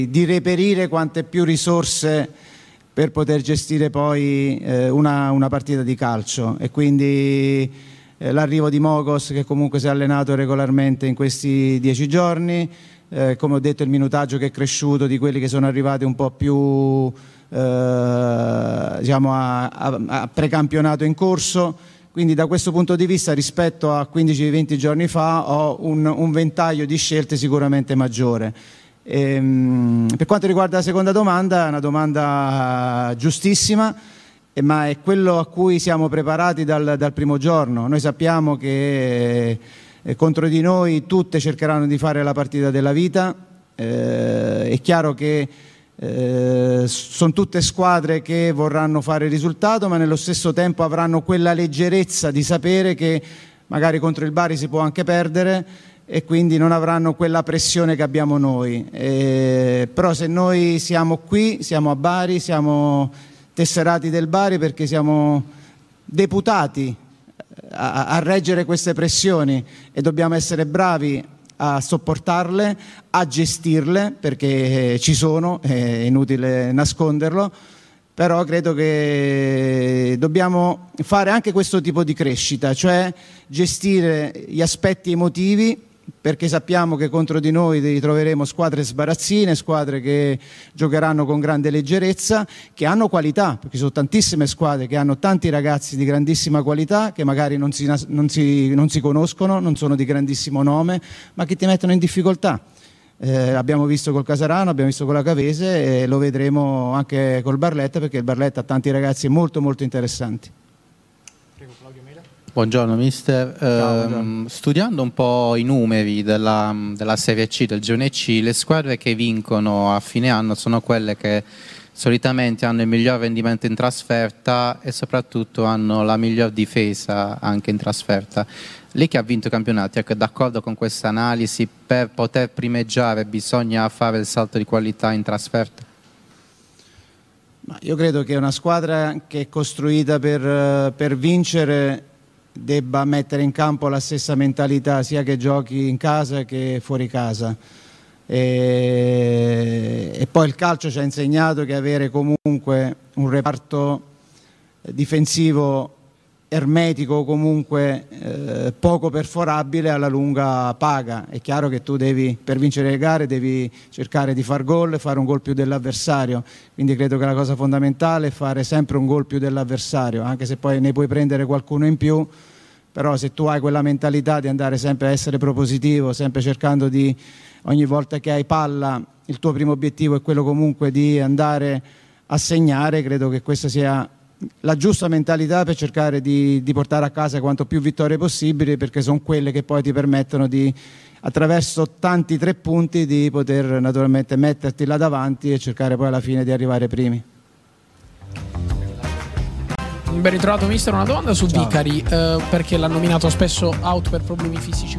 reperire quante più risorse per poter gestire poi una partita di calcio, e quindi l'arrivo di Mogos, che comunque si è allenato regolarmente in questi 10 giorni, come ho detto il minutaggio che è cresciuto di quelli che sono arrivati un po' più diciamo a precampionato in corso. Quindi da questo punto di vista, rispetto a 15-20 giorni fa, ho un ventaglio di scelte sicuramente maggiore. Per quanto riguarda la seconda domanda, è una domanda giustissima, ma è quello a cui siamo preparati dal primo giorno. Noi sappiamo che contro di noi tutte cercheranno di fare la partita della vita, è chiaro che sono tutte squadre che vorranno fare il risultato, ma nello stesso tempo avranno quella leggerezza di sapere che magari contro il Bari si può anche perdere, e quindi non avranno quella pressione che abbiamo noi. Però se noi siamo qui, siamo a Bari, siamo tesserati del Bari perché siamo deputati a reggere queste pressioni, e dobbiamo essere bravi a sopportarle, a gestirle, perché ci sono, è inutile nasconderlo. Però credo che dobbiamo fare anche questo tipo di crescita, cioè gestire gli aspetti emotivi, perché sappiamo che contro di noi troveremo squadre sbarazzine, squadre che giocheranno con grande leggerezza, che hanno qualità, perché ci sono tantissime squadre che hanno tanti ragazzi di grandissima qualità, che magari non si conoscono, non sono di grandissimo nome, ma che ti mettono in difficoltà. Abbiamo visto col Casarano, abbiamo visto con la Cavese, e lo vedremo anche col Barletta, perché il Barletta ha tanti ragazzi molto molto interessanti. Prego, Claudio Mela. Buongiorno mister. Buongiorno. Studiando un po' i numeri della Serie C, del Girone C, le squadre che vincono a fine anno sono quelle che solitamente hanno il miglior rendimento in trasferta e soprattutto hanno la miglior difesa anche in trasferta. Lei che ha vinto i campionati, è d'accordo con questa analisi? Per poter primeggiare bisogna fare il salto di qualità in trasferta? Ma io credo che una squadra che è costruita per vincere debba mettere in campo la stessa mentalità, sia che giochi in casa che fuori casa. E poi il calcio ci ha insegnato che avere comunque un reparto difensivo ermetico, comunque poco perforabile, alla lunga paga. È chiaro che tu per vincere le gare devi cercare di far gol, fare un gol più dell'avversario, quindi credo che la cosa fondamentale è fare sempre un gol più dell'avversario, anche se poi ne puoi prendere qualcuno in più. Però se tu hai quella mentalità di andare sempre a essere propositivo, sempre cercando di, ogni volta che hai palla, il tuo primo obiettivo è quello comunque di andare a segnare, credo che questa sia la giusta mentalità per cercare di portare a casa quanto più vittorie possibili, perché sono quelle che poi ti permettono di, attraverso tanti 3 punti, di poter naturalmente metterti là davanti e cercare poi alla fine di arrivare primi. Ben ritrovato mister, una domanda su Ciao. Vicari, perché l'ha nominato spesso out per problemi fisici